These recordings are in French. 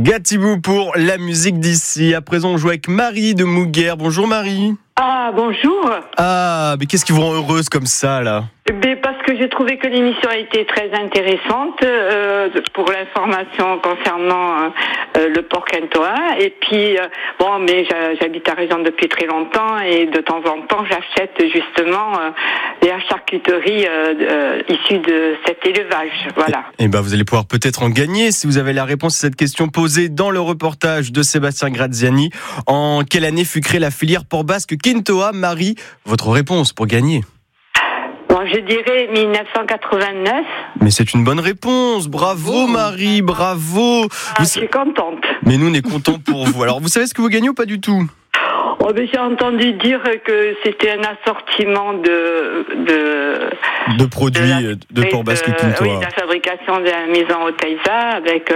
Gatibou pour la musique d'ici. À présent, on joue avec Marie de Mouguer. Bonjour Marie. Ah, bonjour. Ah, mais qu'est-ce qui vous rend heureuse comme ça, là ? Parce que j'ai trouvé que l'émission a été très intéressante pour l'information concernant le porc quintois. Et puis, mais j'habite à Région depuis très longtemps et de temps en temps, j'achète justement la charcuterie issue de cet élevage. Voilà. Et vous allez pouvoir peut-être en gagner si vous avez la réponse à cette question posée dans le reportage de Sébastien Graziani. En quelle année fut créée la filière porc basque Quintoa ? Marie, votre réponse pour gagner ? Je dirais 1989. Mais c'est une bonne réponse. Bravo Marie, bravo. Je suis contente. Mais nous, on est contents pour vous. Alors, vous savez ce que vous gagnez ou pas du tout ? J'ai entendu dire que c'était un assortiment de produits de porc basque Quintoa. Oui, de la fabrication de la maison Otaiza avec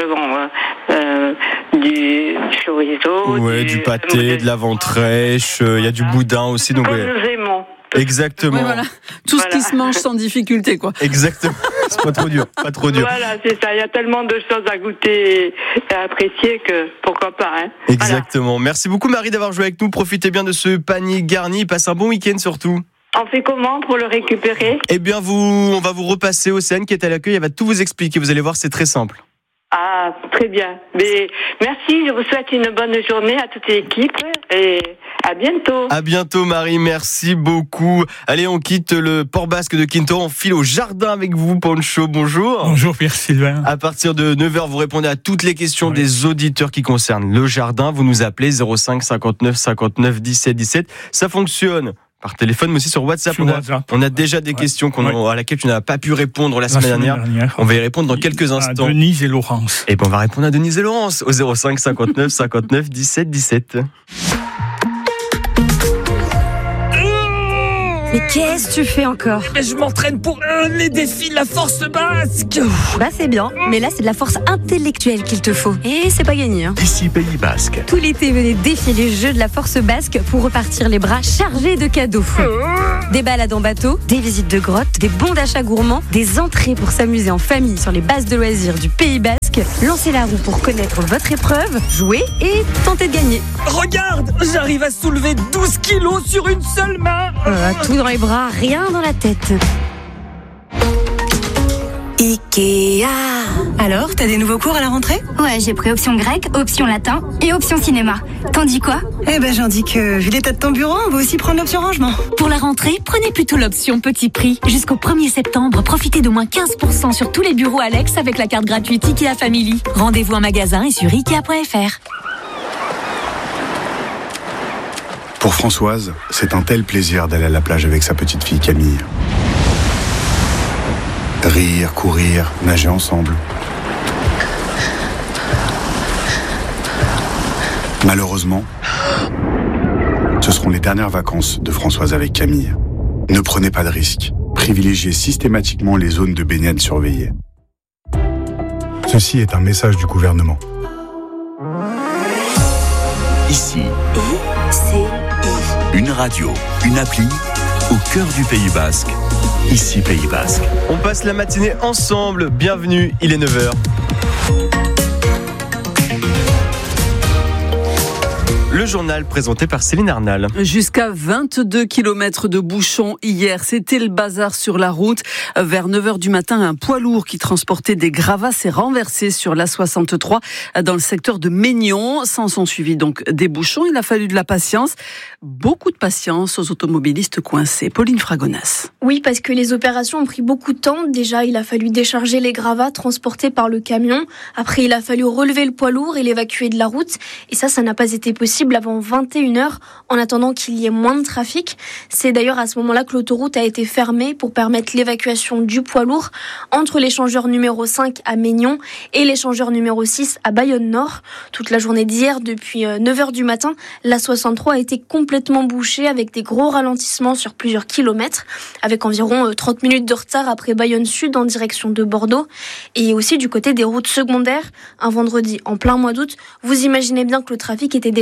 du chorizo. Ouais, du pâté, de la ventrèche, il y a du boudin aussi. Donc, exactement. Oui, voilà. Tout ce qui se mange sans difficulté, quoi. Exactement. C'est pas trop dur, pas trop dur. Voilà, c'est ça. Il y a tellement de choses à goûter et à apprécier que pourquoi pas, hein. Exactement. Voilà. Merci beaucoup Marie d'avoir joué avec nous. Profitez bien de ce panier garni. Passez un bon week-end surtout. On fait comment pour le récupérer ? On va vous repasser Océane qui est à l'accueil. Elle va tout vous expliquer. Vous allez voir, c'est très simple. Ah, très bien. Mais merci, je vous souhaite une bonne journée à toute l'équipe et à bientôt. À bientôt Marie, merci beaucoup. Allez, on quitte le port basque de Quintoa, on file au jardin avec vous, Pancho. Bonjour. Bonjour Pierre-Sylvain. À partir de 9h, vous répondez à toutes les questions des auditeurs qui concernent le jardin. Vous nous appelez 05 59 59 17 17. Ça fonctionne par téléphone, mais aussi sur WhatsApp. On a déjà des questions à laquelle tu n'as pas pu répondre la semaine dernière. On va y répondre dans quelques instants. Denise et Laurence. Et on va répondre à Denise et Laurence au 05 59 59 17 17. Mais qu'est-ce que tu fais encore ? Je m'entraîne pour les défis de la force basque. C'est bien, mais là c'est de la force intellectuelle qu'il te faut. Et c'est pas gagné, hein. Ici Pays Basque. Tout l'été, venez défier les jeux de la force basque pour repartir les bras chargés de cadeaux. Des balades en bateau, des visites de grottes, des bons d'achat gourmands, des entrées pour s'amuser en famille sur les bases de loisirs du Pays Basque. Lancez la roue pour connaître votre épreuve, jouer et tenter de gagner. Regarde, j'arrive à soulever 12 kilos sur une seule main. Tout dans les bras, rien dans la tête. Ikea. Alors, t'as des nouveaux cours à la rentrée ? Ouais, j'ai pris option grec, option latin et option cinéma. T'en dis quoi ? J'en dis que, vu l'état de ton bureau, on va aussi prendre l'option rangement. Pour la rentrée, prenez plutôt l'option petit prix. Jusqu'au 1er septembre, profitez d'au moins 15% sur tous les bureaux Alex avec la carte gratuite Ikea Family. Rendez-vous en magasin et sur Ikea.fr. Pour Françoise, c'est un tel plaisir d'aller à la plage avec sa petite fille Camille. Rire, courir, nager ensemble. Malheureusement, ce seront les dernières vacances de Françoise avec Camille. Ne prenez pas de risques. Privilégiez systématiquement les zones de baignade surveillées. Ceci est un message du gouvernement. Ici, une radio, une appli, au cœur du Pays Basque. Ici Pays Basque. On passe la matinée ensemble. Bienvenue, il est 9h. Le journal présenté par Céline Arnal. Jusqu'à 22 km de bouchons hier. C'était le bazar sur la route. Vers 9h du matin, un poids lourd qui transportait des gravats s'est renversé sur l'A63 dans le secteur de Maignon. S'en sont suivis donc des bouchons. Il a fallu de la patience. Beaucoup de patience aux automobilistes coincés. Pauline Fragonas. Oui, parce que les opérations ont pris beaucoup de temps. Déjà, il a fallu décharger les gravats transportés par le camion. Après, il a fallu relever le poids lourd et l'évacuer de la route. Et ça n'a pas été possible avant 21h, en attendant qu'il y ait moins de trafic. C'est d'ailleurs à ce moment-là que l'autoroute a été fermée pour permettre l'évacuation du poids lourd entre l'échangeur numéro 5 à Maignon et l'échangeur numéro 6 à Bayonne-Nord. Toute la journée d'hier, depuis 9h du matin, la 63 a été complètement bouchée avec des gros ralentissements sur plusieurs kilomètres, avec environ 30 minutes de retard après Bayonne-Sud en direction de Bordeaux. Et aussi du côté des routes secondaires, un vendredi en plein mois d'août, vous imaginez bien que le trafic était déjà très dense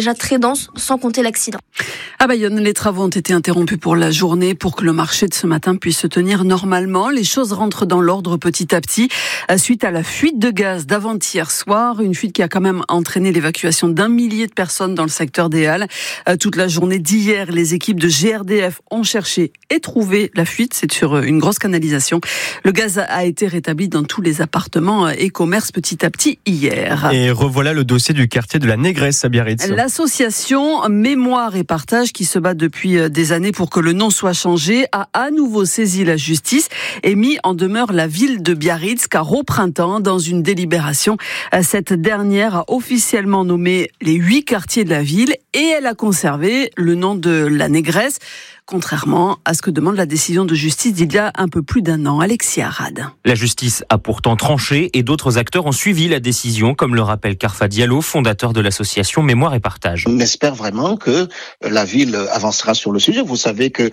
prudence, sans compter l'accident. À Bayonne, les travaux ont été interrompus pour la journée pour que le marché de ce matin puisse se tenir normalement. Les choses rentrent dans l'ordre petit à petit suite à la fuite de gaz d'avant-hier soir. Une fuite qui a quand même entraîné l'évacuation d'1 millier de personnes dans le secteur des Halles. Toute la journée d'hier, les équipes de GRDF ont cherché et trouvé la fuite. C'est sur une grosse canalisation. Le gaz a été rétabli dans tous les appartements et commerces petit à petit hier. Et revoilà le dossier du quartier de la Négresse à Biarritz. L'association Mémoire et Partage, qui se bat depuis des années pour que le nom soit changé, a à nouveau saisi la justice et mis en demeure la ville de Biarritz, car au printemps, dans une délibération, cette dernière a officiellement nommé les 8 quartiers de la ville et elle a conservé le nom de la Négresse, contrairement à ce que demande la décision de justice d'il y a un peu plus d'1 an. Alexis Arad. La justice a pourtant tranché et d'autres acteurs ont suivi la décision, comme le rappelle Carfa Diallo, fondateur de l'association Mémoire et Partage. On espère vraiment que la ville avancera sur le sujet. Vous savez que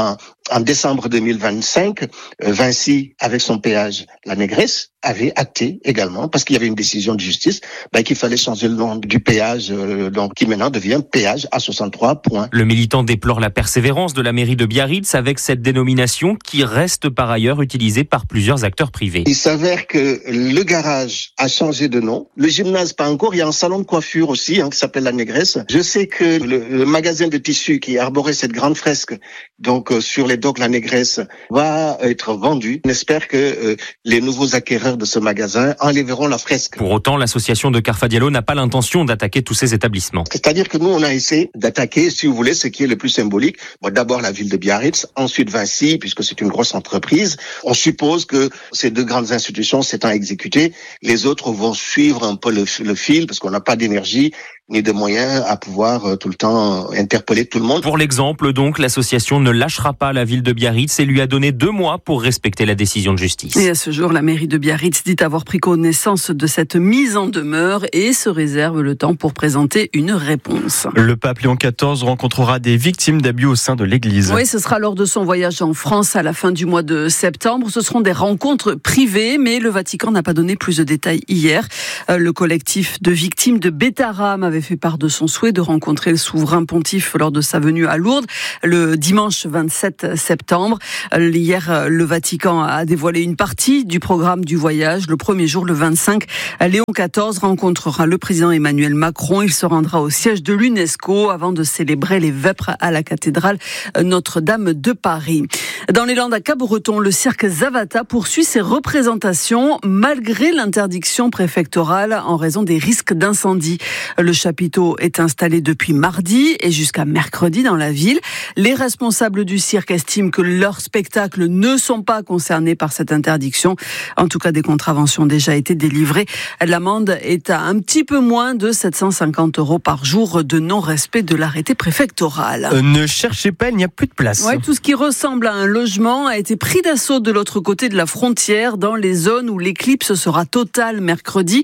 en décembre 2025, Vinci, avec son péage La Négresse, avait acté également, parce qu'il y avait une décision de justice, qu'il fallait changer le nom du péage, qui maintenant devient péage A63 points. Le militant déplore la persévérance de la mairie de Biarritz avec cette dénomination qui reste par ailleurs utilisée par plusieurs acteurs privés. Il s'avère que le garage a changé de nom, le gymnase pas encore, il y a un salon de coiffure aussi qui s'appelle La Négresse. Je sais que le magasin de tissus qui arborait cette grande fresque, sur les docks La Négresse, va être vendu. On espère que les nouveaux acquéreurs de ce magasin enlèveront la fresque. Pour autant, l'association de Carfa Diallo n'a pas l'intention d'attaquer tous ces établissements. C'est-à-dire que nous, on a essayé d'attaquer, si vous voulez, ce qui est le plus symbolique. D'abord la ville de Biarritz, ensuite Vinci, puisque c'est une grosse entreprise. On suppose que ces 2 grandes institutions s'étant exécutées, les autres vont suivre un peu le fil, parce qu'on n'a pas d'énergie ni de moyens à pouvoir tout le temps interpeller tout le monde. Pour l'exemple, donc, l'association ne lâchera pas la ville de Biarritz et lui a donné 2 mois pour respecter la décision de justice. Et à ce jour, la mairie de Biarritz dit avoir pris connaissance de cette mise en demeure et se réserve le temps pour présenter une réponse. Le pape Léon XIV rencontrera des victimes d'abus au sein de l'Église. Oui, ce sera lors de son voyage en France à la fin du mois de septembre. Ce seront des rencontres privées, mais le Vatican n'a pas donné plus de détails hier. Le collectif de victimes de Bétarame avait fait part de son souhait de rencontrer le souverain pontife lors de sa venue à Lourdes le dimanche 27 septembre. Hier, le Vatican a dévoilé une partie du programme du voyage. Le premier jour, le 25, Léon XIV rencontrera le président Emmanuel Macron. Il se rendra au siège de l'UNESCO avant de célébrer les vêpres à la cathédrale Notre-Dame de Paris. Dans les Landes à Cabreton, le cirque Zavata poursuit ses représentations malgré l'interdiction préfectorale en raison des risques d'incendie. Le chapiteau est installé depuis mardi et jusqu'à mercredi dans la ville. Les responsables du cirque estiment que leurs spectacles ne sont pas concernés par cette interdiction. En tout cas, des contraventions ont déjà été délivrées. L'amende est à un petit peu moins de 750 € par jour de non-respect de l'arrêté préfectoral. Ne cherchez pas, il n'y a plus de place. Ouais, tout ce qui ressemble à un logement a été pris d'assaut de l'autre côté de la frontière, dans les zones où l'éclipse sera totale mercredi.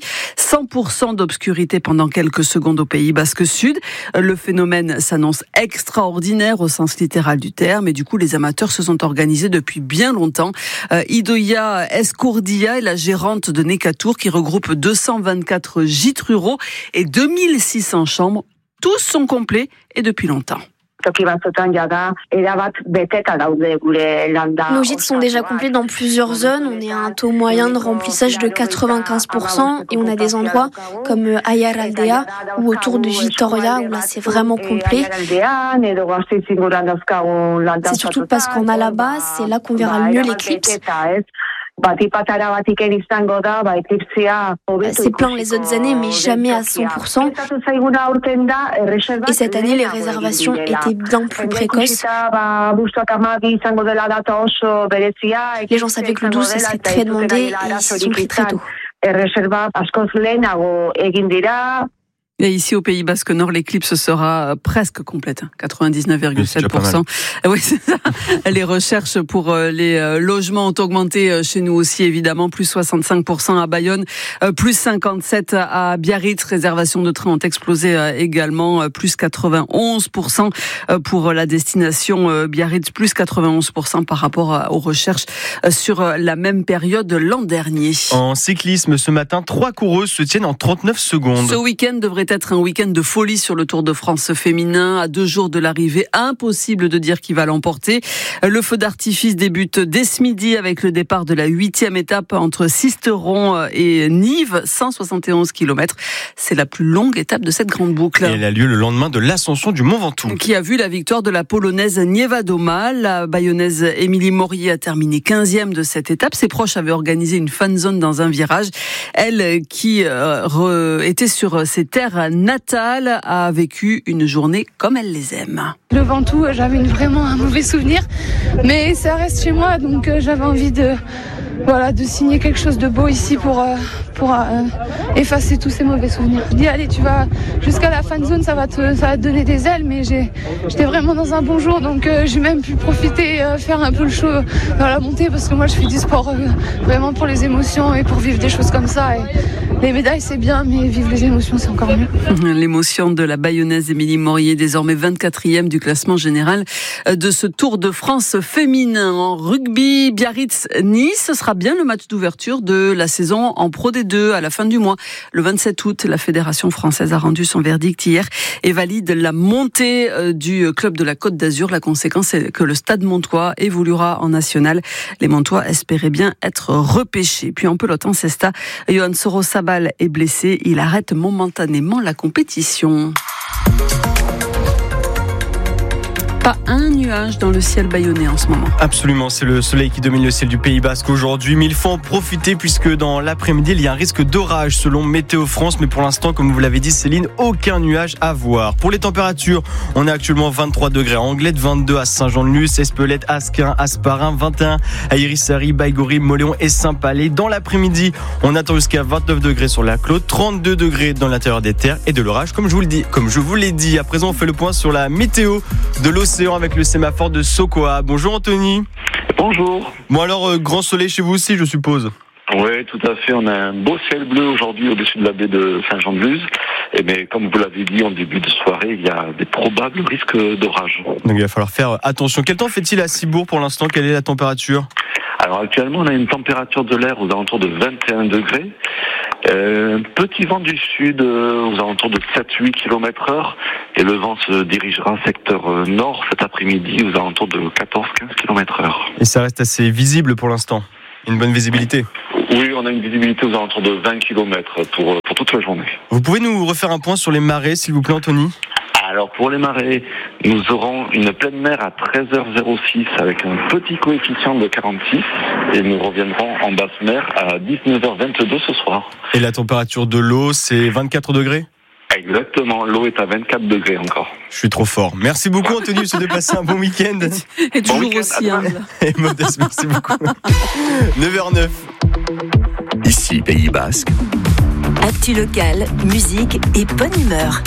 100% d'obscurité pendant quelques secondes au Pays Basque Sud. Le phénomène s'annonce extraordinaire au sens littéral du terme et du coup les amateurs se sont organisés depuis bien longtemps. Idoia Escourdia est la gérante de Nekatour qui regroupe 224 gîtes ruraux et 2600 chambres. Tous sont complets et depuis longtemps. Nos gîtes sont déjà complets dans plusieurs zones. On est à un taux moyen de remplissage de 95% et on a des endroits comme Ayar Aldea ou autour de Vitoria où là c'est vraiment complet. C'est surtout parce qu'on a là-bas, c'est là qu'on verra le mieux l'éclipse. C'est plein les autres années, mais jamais à 100%. Et cette année, les réservations étaient bien plus précoces. Les gens savaient que le 12, ça serait très demandé et ils s'y sont pris très tôt. Et ici, au Pays Basque Nord, l'éclipse sera presque complète, 99,7%. Oui, c'est ça. Les recherches pour les logements ont augmenté chez nous aussi, évidemment, plus 65% à Bayonne, plus 57% à Biarritz. Réservations de train ont explosé également, plus 91% pour la destination Biarritz, plus 91% par rapport aux recherches sur la même période l'an dernier. En cyclisme, ce matin, 3 coureuses se tiennent en 39 secondes. Ce week-end devrait être un week-end de folie sur le Tour de France féminin. À 2 jours de l'arrivée, impossible de dire qui va l'emporter. Le feu d'artifice débute dès ce midi avec le départ de la 8e étape entre Sisteron et Nives, 171 km. C'est la plus longue étape de cette grande boucle. Et elle a lieu le lendemain de l'ascension du Mont Ventoux. Qui a vu la victoire de la Polonaise Niewiadoma. La Bayonnaise Émilie Morier a terminé 15e de cette étape. Ses proches avaient organisé une fan zone dans un virage. Elle, qui était sur ses terres natales, a vécu une journée comme elle les aime. Le Ventoux, j'avais vraiment un mauvais souvenir, mais ça reste chez moi, donc j'avais envie de signer quelque chose de beau ici pour effacer tous ces mauvais souvenirs. Je dis allez, tu vas jusqu'à la fan zone, ça va te donner des ailes, mais j'étais vraiment dans un bon jour, donc j'ai même pu profiter, faire un peu le show dans la montée, parce que moi je fais du sport vraiment pour les émotions et pour vivre des choses comme ça. Et les médailles c'est bien, mais vivre les émotions c'est encore mieux. L'émotion de la Bayonnaise Émilie Morier, désormais 24e du classement général de ce Tour de France féminin. En rugby, Biarritz-Nice, ce sera bien le match d'ouverture de la saison en Pro D2 à la fin du mois. Le 27 août, la Fédération française a rendu son verdict hier et valide la montée du club de la Côte d'Azur. La conséquence est que le Stade Montois évoluera en national. Les Montois espéraient bien être repêchés. Puis en pelote en Cesta, Johan Soro-Sabal est blessé. Il arrête momentanément la compétition. Pas un nuage dans le ciel bayonnais en ce moment. Absolument, c'est le soleil qui domine le ciel du Pays Basque aujourd'hui, mais il faut en profiter puisque dans l'après-midi, il y a un risque d'orage selon Météo France, mais pour l'instant, comme vous l'avez dit Céline, aucun nuage à voir. Pour les températures, on est actuellement 23 degrés à Anglet, 22 à Saint-Jean-de-Luz, Espelette, Asquin, Asparin, 21 à Iris-Sary, Baïgorry, Moléon et Saint-Palais. Dans l'après-midi, on attend jusqu'à 29 degrés sur la Claude, 32 degrés dans l'intérieur des terres et de l'orage, comme je vous l'ai dit. À présent, on fait le point sur la météo de l'océan avec le sémaphore de Sokoa. Bonjour Anthony. Bonjour. Bon alors, grand soleil chez vous aussi, je suppose. Oui, tout à fait. On a un beau ciel bleu aujourd'hui au-dessus de la baie de Saint-Jean-de-Luz. Mais comme vous l'avez dit en début de soirée, il y a des probables risques d'orage. Donc il va falloir faire attention. Quel temps fait-il à Cibourg pour l'instant ? Quelle est la température ? Alors actuellement, on a une température de l'air aux alentours de 21 degrés. Petit vent du sud aux alentours de 7-8 km/h et le vent se dirigera secteur nord cet après-midi aux alentours de 14-15 km/h. Et ça reste assez visible pour l'instant. Une bonne visibilité. Oui, on a une visibilité aux alentours de 20 km pour toute la journée. Vous pouvez nous refaire un point sur les marées, s'il vous plaît, Anthony ? Alors pour les marées, nous aurons une pleine mer à 13h06 avec un petit coefficient de 46 et nous reviendrons en basse mer à 19h22 ce soir. Et la température de l'eau, c'est 24 degrés ? Exactement, l'eau est à 24 degrés encore. Je suis trop fort. Merci beaucoup Anthony, je te souhaite de passer un bon week-end. Et toujours aussi humble. Et modeste, merci beaucoup. 9h09. Ici, Pays Basque. Actu locale, musique et bonne humeur.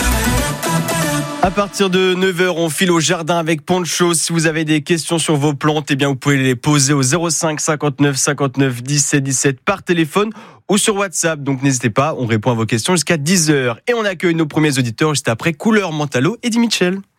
À partir de 9h, on file au jardin avec Poncho. Si vous avez des questions sur vos plantes, eh bien vous pouvez les poser au 05 59 59 17 17 par téléphone ou sur WhatsApp. Donc n'hésitez pas, on répond à vos questions jusqu'à 10h. Et on accueille nos premiers auditeurs juste après Couleur Mentalo, Eddie Mitchell.